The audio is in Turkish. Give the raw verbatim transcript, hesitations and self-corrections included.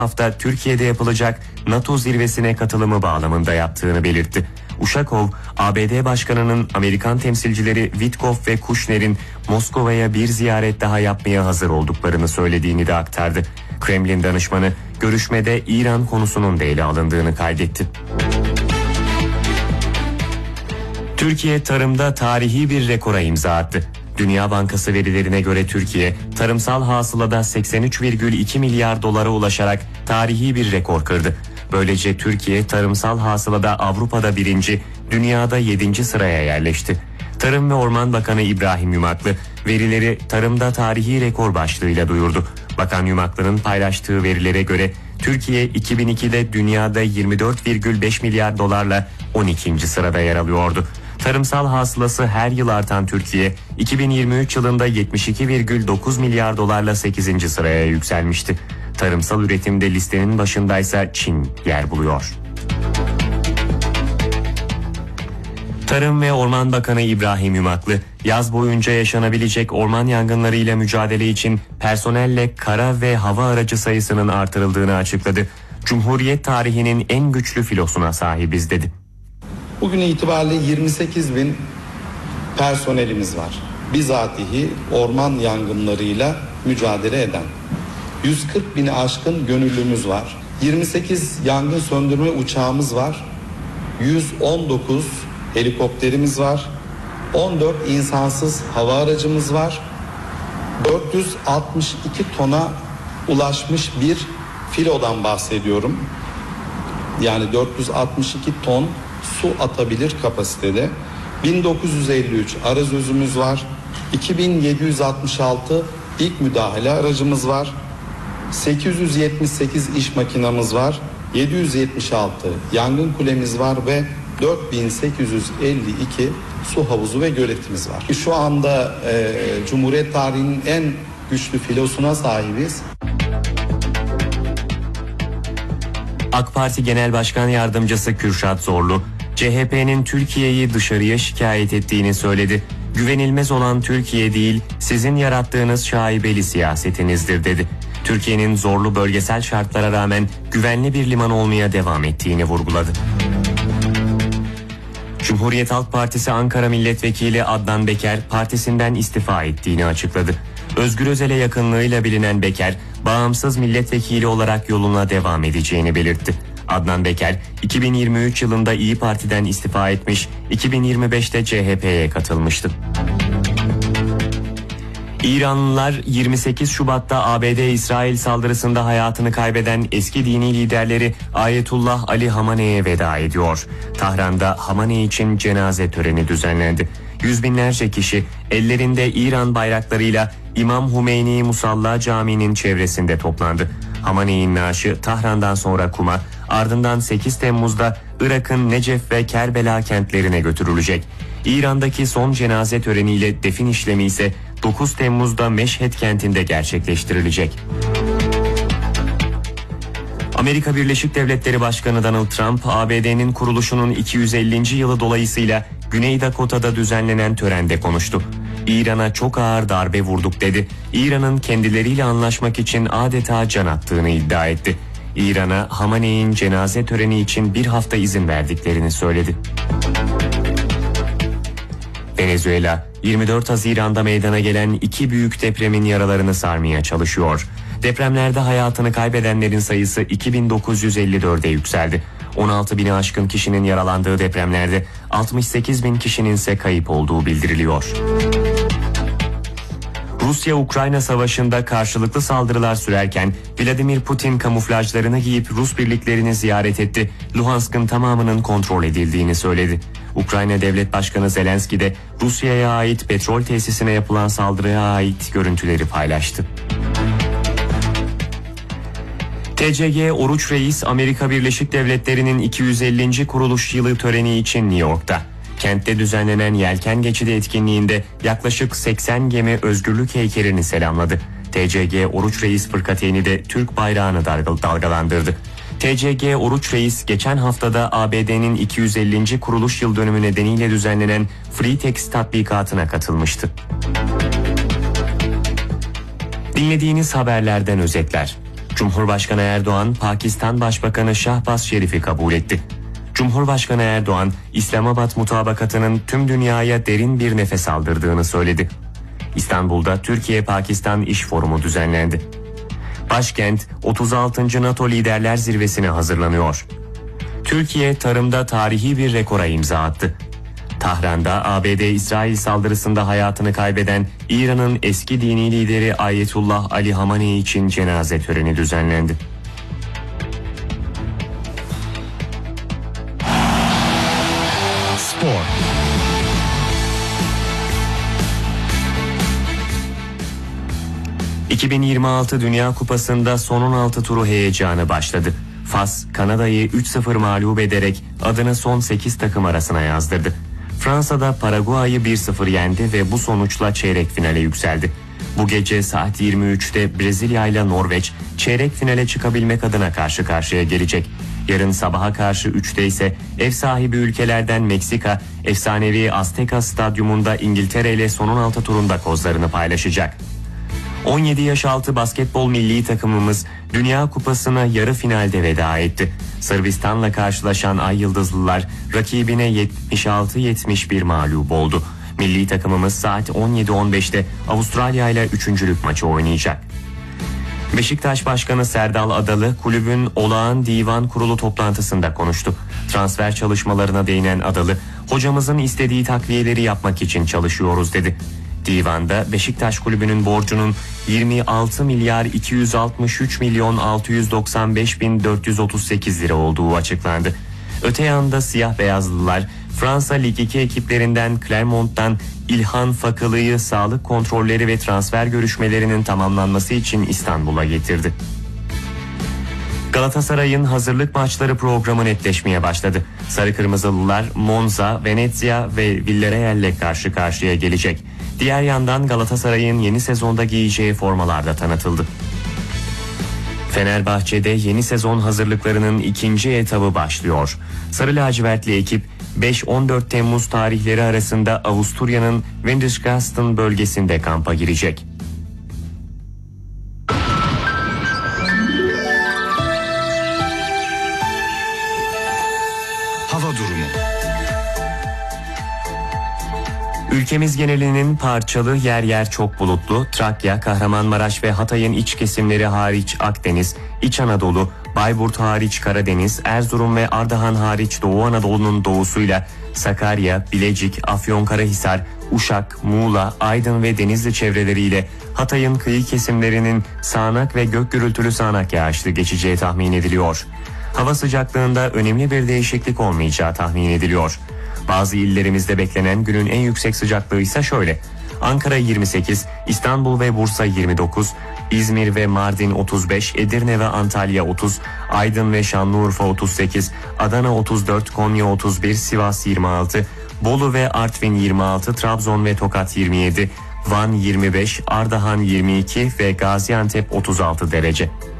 hafta Türkiye'de yapılacak NATO zirvesine katılımı bağlamında yaptığını belirtti. Uşakov, A B D Başkanı'nın Amerikan temsilcileri Witkoff ve Kushner'in Moskova'ya bir ziyaret daha yapmaya hazır olduklarını söylediğini de aktardı. Kremlin danışmanı görüşmede İran konusunun da ele alındığını kaydetti. Türkiye tarımda tarihi bir rekora imza attı. Dünya Bankası verilerine göre Türkiye, tarımsal hasılada seksen üç virgül iki milyar dolara ulaşarak tarihi bir rekor kırdı. Böylece Türkiye tarımsal hasılada Avrupa'da birinci, dünyada yedinci sıraya yerleşti. Tarım ve Orman Bakanı İbrahim Yumaklı, verileri tarımda tarihi rekor başlığıyla duyurdu. Bakan Yumaklı'nın paylaştığı verilere göre Türkiye iki bin ikide dünyada yirmi dört virgül beş milyar dolarla on ikinci sırada yer alıyordu. Tarımsal hasılası her yıl artan Türkiye, iki bin yirmi üç yılında yetmiş iki virgül dokuz milyar dolarla sekizinci sıraya yükselmişti. Tarımsal üretimde listenin başındaysa Çin yer buluyor. Tarım ve Orman Bakanı İbrahim Yumaklı, yaz boyunca yaşanabilecek orman yangınlarıyla mücadele için personelle kara ve hava aracı sayısının artırıldığını açıkladı. Cumhuriyet tarihinin en güçlü filosuna sahibiz dedi. Bugün itibariyle yirmi sekiz bin personelimiz var. Bizatihi orman yangınlarıyla mücadele eden. yüz kırk bini aşkın gönüllümüz var. yirmi sekiz yangın söndürme uçağımız var. yüz on dokuz helikopterimiz var. on dört insansız hava aracımız var. dört yüz altmış iki tona ulaşmış bir filodan bahsediyorum. Yani dört yüz altmış iki ton su atabilir kapasitede. bin dokuz yüz elli üç arazözümüz var. iki bin yedi yüz altmış altı ilk müdahale aracımız var. sekiz yüz yetmiş sekiz iş makinamız var. yedi yüz yetmiş altı yangın kulemiz var ve dört bin sekiz yüz elli iki su havuzu ve göletimiz var. Şu anda e, Cumhuriyet tarihinin en güçlü filosuna sahibiz. AK Parti Genel Başkan Yardımcısı Kürşat Zorlu, C H P'nin Türkiye'yi dışarıya şikayet ettiğini söyledi. Güvenilmez olan Türkiye değil, sizin yarattığınız şaibeli siyasetinizdir dedi. Türkiye'nin zorlu bölgesel şartlara rağmen güvenli bir liman olmaya devam ettiğini vurguladı. Cumhuriyet Halk Partisi Ankara Milletvekili Adnan Beker partisinden istifa ettiğini açıkladı. Özgür Özel'e yakınlığıyla bilinen Beker, bağımsız milletvekili olarak yoluna devam edeceğini belirtti. Adnan Beker, iki bin yirmi üç yılında İyi Parti'den istifa etmiş, iki bin yirmi beşte C H P'ye katılmıştı. İranlılar yirmi sekiz Şubat'ta A B D-İsrail saldırısında hayatını kaybeden eski dini liderleri Ayetullah Ali Hamane'ye veda ediyor. Tahran'da Hamane için cenaze töreni düzenlendi. Yüz binlerce kişi ellerinde İran bayraklarıyla İmam Hümeyni Musalla Camii'nin çevresinde toplandı. Hamane'nin naaşı Tahran'dan sonra Kum'a, ardından sekiz Temmuz'da Irak'ın Necef ve Kerbela kentlerine götürülecek. İran'daki son cenaze töreniyle defin işlemi ise dokuz Temmuz'da Meşhed kentinde gerçekleştirilecek. Amerika Birleşik Devletleri Başkanı Donald Trump, A B D'nin kuruluşunun iki yüz ellinci yılı dolayısıyla Güney Dakota'da düzenlenen törende konuştu. İran'a çok ağır darbe vurduk dedi. İran'ın kendileriyle anlaşmak için adeta can attığını iddia etti. İran'a Hamane'nin cenaze töreni için bir hafta izin verdiklerini söyledi. Venezuela, yirmi dört Haziran'da meydana gelen iki büyük depremin yaralarını sarmaya çalışıyor. Depremlerde hayatını kaybedenlerin sayısı iki bin dokuz yüz elli dörde yükseldi. on altı bini aşkın kişinin yaralandığı depremlerde altmış sekiz bin kişinin ise kayıp olduğu bildiriliyor. Rusya-Ukrayna savaşında karşılıklı saldırılar sürerken Vladimir Putin kamuflajlarını giyip Rus birliklerini ziyaret etti. Luhansk'ın tamamının kontrol edildiğini söyledi. Ukrayna Devlet Başkanı Zelenski de Rusya'ya ait petrol tesisine yapılan saldırıya ait görüntüleri paylaştı. T C G Oruç Reis, Amerika Birleşik Devletleri'nin iki yüz ellinci kuruluş yılı töreni için New York'ta. Kentte düzenlenen Yelken Geçidi etkinliğinde yaklaşık seksen gemi özgürlük heykelini selamladı. T C G Oruç Reis fırkateyni de Türk bayrağını dalgalandırdı. T C G Oruç Reis geçen haftada A B D'nin iki yüz ellinci kuruluş yıl dönümü nedeniyle düzenlenen Freetex tatbikatına katılmıştı. Dinlediğiniz haberlerden özetler. Cumhurbaşkanı Erdoğan, Pakistan Başbakanı Şahbaz Şerif'i kabul etti. Cumhurbaşkanı Erdoğan, İslamabad mutabakatının tüm dünyaya derin bir nefes aldırdığını söyledi. İstanbul'da Türkiye-Pakistan İş Forumu düzenlendi. Başkent, otuz altıncı NATO Liderler Zirvesi'ne hazırlanıyor. Türkiye tarımda tarihi bir rekora imza attı. Tahran'da A B D-İsrail saldırısında hayatını kaybeden İran'ın eski dini lideri Ayetullah Ali Hamaney için cenaze töreni düzenlendi. Spor. iki bin yirmi altı Dünya Kupası'nda son on altı turu heyecanı başladı. Fas, Kanada'yı üç sıfır mağlup ederek adını son sekiz takım arasına yazdırdı. Fransa'da Paraguay'ı bir sıfır yendi ve bu sonuçla çeyrek finale yükseldi. Bu gece saat yirmi üçte Brezilya ile Norveç çeyrek finale çıkabilmek adına karşı karşıya gelecek. Yarın sabaha karşı üçte ise ev sahibi ülkelerden Meksika, efsanevi Azteca Stadyumunda İngiltere ile son on altı turunda kozlarını paylaşacak. on yedi yaş altı basketbol milli takımımız Dünya Kupası'na yarı finalde veda etti. Sırbistan'la karşılaşan Ay Yıldızlılar rakibine yetmiş altı yetmiş bir mağlup oldu. Milli takımımız saat on yedi on beşte Avustralya ile üçüncülük maçı oynayacak. Beşiktaş Başkanı Serdal Adalı kulübün olağan divan kurulu toplantısında konuştu. Transfer çalışmalarına değinen Adalı, "Hocamızın istediği takviyeleri yapmak için çalışıyoruz." dedi. Divanda Beşiktaş Kulübü'nün borcunun yirmi altı milyar iki yüz altmış üç milyon altı yüz doksan beş bin dört yüz otuz sekiz lira olduğu açıklandı. Öte yanda siyah beyazlılar Fransa Lig iki ekiplerinden Clermont'tan İlhan Fakılı'yı sağlık kontrolleri ve transfer görüşmelerinin tamamlanması için İstanbul'a getirdi. Galatasaray'ın hazırlık maçları programı netleşmeye başladı. Sarı Kırmızılılar Monza, Venezia ve Villarreal'le karşı karşıya gelecek. Diğer yandan Galatasaray'ın yeni sezonda giyeceği formalar da tanıtıldı. Fenerbahçe'de yeni sezon hazırlıklarının ikinci etabı başlıyor. Sarı lacivertli ekip beş on dört Temmuz tarihleri arasında Avusturya'nın Windesgasten bölgesinde kampa girecek. Hava durumu. Ülkemiz genelinin parçalı, yer yer çok bulutlu, Trakya, Kahramanmaraş ve Hatay'ın iç kesimleri hariç Akdeniz, İç Anadolu, Bayburt hariç Karadeniz, Erzurum ve Ardahan hariç Doğu Anadolu'nun doğusuyla Sakarya, Bilecik, Afyonkarahisar, Uşak, Muğla, Aydın ve Denizli çevreleriyle Hatay'ın kıyı kesimlerinin sağanak ve gök gürültülü sağanak yağışlı geçeceği tahmin ediliyor. Hava sıcaklığında önemli bir değişiklik olmayacağı tahmin ediliyor. Bazı illerimizde beklenen günün en yüksek sıcaklığı ise şöyle: Ankara yirmi sekiz, İstanbul ve Bursa yirmi dokuz, İzmir ve Mardin otuz beş, Edirne ve Antalya otuz, Aydın ve Şanlıurfa otuz sekiz, Adana otuz dört, Konya otuz bir, Sivas yirmi altı, Bolu ve Artvin yirmi altı, Trabzon ve Tokat yirmi yedi, Van yirmi beş, Ardahan yirmi iki ve Gaziantep otuz altı derece.